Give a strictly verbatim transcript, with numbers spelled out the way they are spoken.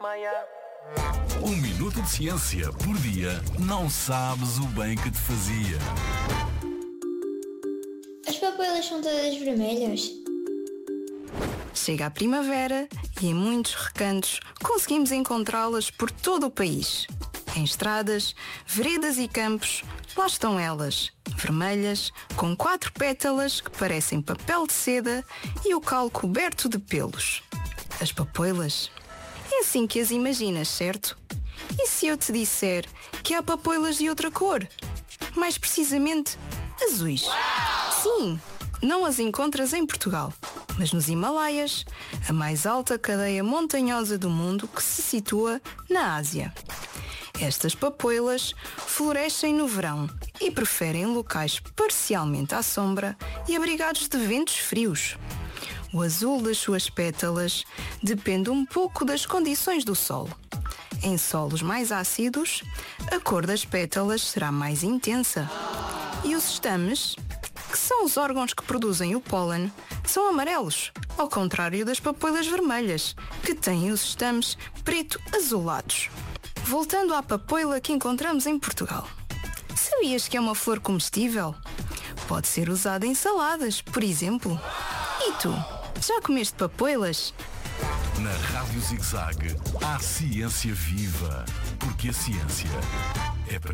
Um minuto de ciência por dia não sabes o bem que te fazia. As papoilas são todas vermelhas? Chega a primavera e em muitos recantos conseguimos encontrá-las por todo o país. Em estradas, veredas e campos, lá estão elas, vermelhas, com quatro pétalas que parecem papel de seda e o calo coberto de pelos. As papoilas. É assim que as imaginas, certo? E se eu te disser que há papoilas de outra cor? Mais precisamente, azuis. Sim, não as encontras em Portugal, mas nos Himalaias, a mais alta cadeia montanhosa do mundo que se situa na Ásia. Estas papoilas florescem no verão e preferem locais parcialmente à sombra e abrigados de ventos frios. O azul das suas pétalas depende um pouco das condições do solo. Em solos mais ácidos, a cor das pétalas será mais intensa. E os estames, que são os órgãos que produzem o pólen, são amarelos, ao contrário das papoilas vermelhas, que têm os estames preto-azulados. Voltando à papoila que encontramos em Portugal. Sabias que é uma flor comestível? Pode ser usada em saladas, por exemplo. E tu, já comeste papoilas? Na Rádio Zig-Zag há ciência viva, porque a ciência